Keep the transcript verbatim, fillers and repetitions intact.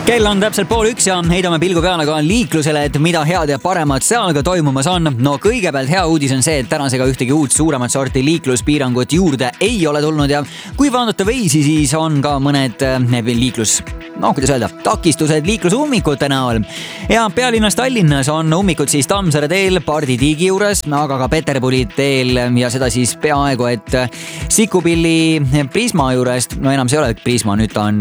Kell on täpselt pool üks ja heidame pilgu peale ka liiklusele, et mida head ja paremat seal ka toimumas on. No kõigepealt hea uudis on see, et tänasega ühtegi uut suuremat sorti liikluspiirangut juurde ei ole tulnud ja kui vaadata veisi, siis on ka mõned liiklus, no kuidas öelda, takistused liiklusummikute näol. Ja pealinnas Tallinnas on ummikud siis Tammsaare teel Pardi tiigi juures, aga ka Peterburi teel ja seda siis peaaegu, et Sikupilli Prisma juurest, no enam see ei ole Prisma, nüüd ta on